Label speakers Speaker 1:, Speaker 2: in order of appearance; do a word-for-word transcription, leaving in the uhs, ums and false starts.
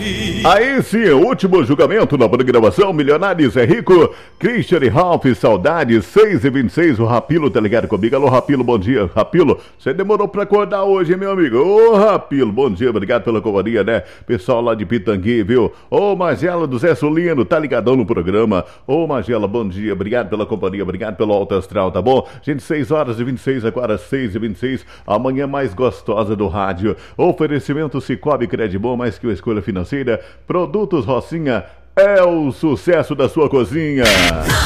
Speaker 1: Aí sim, último julgamento na programação Milionários é Rico, Christian e Ralph, saudades, seis e vinte e seis, o Rapilo tá ligado comigo. Alô Rapilo, bom dia. Rapilo, você demorou pra acordar hoje, hein, meu amigo? Ô Rapilo, bom dia, obrigado pela companhia, né? Pessoal lá de Pitangui, viu? Ô Magela do Zé Solino, tá ligadão no programa. Ô Magela, bom dia, obrigado pela companhia, obrigado pelo alto astral, tá bom? Gente, seis horas e vinte e seis, agora seis e vinte e seis, amanhã mais gostosa do rádio. Oferecimento Cicobi Credibom, mais que uma escolha financeira. Produtos Rocinha é o sucesso da sua cozinha.